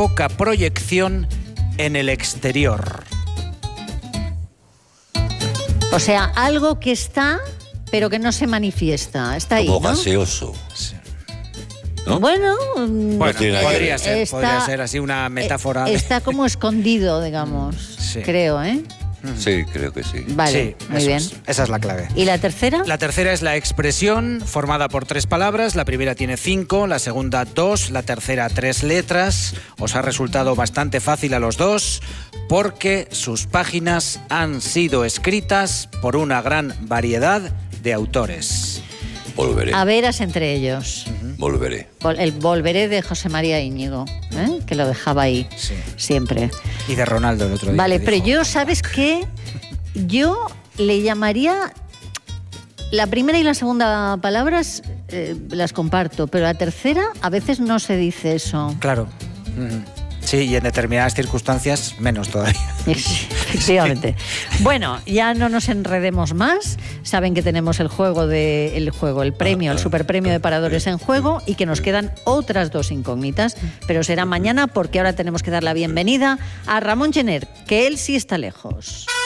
poca proyección en el exterior. O sea, algo que está, pero que no se manifiesta. Está ahí, Como ¿no? gaseoso. Sí. ¿No? Bueno, podría ser, está- podría ser así una metáfora. Está como escondido, digamos, Sí. creo, ¿eh? Sí, creo que sí. Vale, Sí, muy eso bien. es. Esa es la clave. ¿Y la tercera? La tercera es la expresión, formada por 3 palabras. La primera tiene 5, la segunda 2, la tercera 3 letras. Os ha resultado bastante fácil a los dos porque sus páginas han sido escritas por una gran variedad de autores. Volveré. A veras entre ellos. Volveré. El Volveré de José María Íñigo, ¿eh? Que lo dejaba ahí Sí. siempre. Y de Ronaldo el otro día. Vale, que pero dijo, yo, ¿sabes qué? Yo le llamaría... La primera y la segunda palabras las comparto, pero la tercera a veces no se dice eso. Claro. Sí, y en determinadas circunstancias menos todavía. Efectivamente. Bueno, ya no nos enredemos más. Saben que tenemos el premio, el superpremio de Paradores en juego y que nos quedan otras 2 incógnitas, pero será mañana porque ahora tenemos que dar la bienvenida a Ramón Gener, que él sí está lejos.